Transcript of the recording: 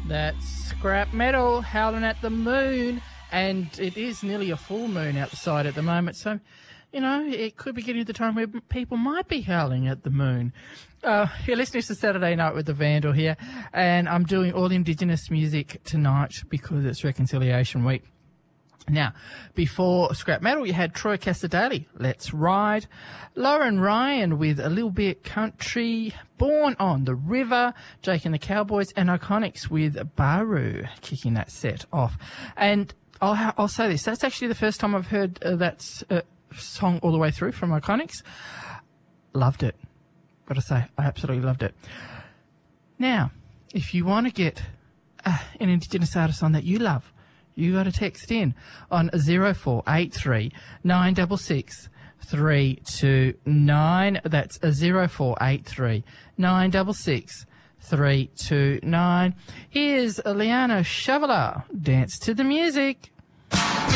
That's Scrap Metal, Howling at the Moon, and it is nearly a full moon outside at the moment, so, you know, it could be getting to the time where people might be howling at the moon. You're listening to Saturday Night with the Vandal here, and I'm doing all Indigenous music tonight because it's Reconciliation Week. Now, before Scrap Metal, you had Troy Cassar-Daley, Let's Ride, Lauren Ryan with A Little Bit Country, Born on the River, Jake and the Cowboys, and Iconics with Baru kicking that set off. And I'll say this, that's actually the first time I've heard that song all the way through from Iconics. Loved it. Gotta say, I absolutely loved it. Now, if you want to get an Indigenous artist on that you love, you got to text in on 0483 966 329. That's 0483 966 329. Here's Liana Shavala, Dance to the Music.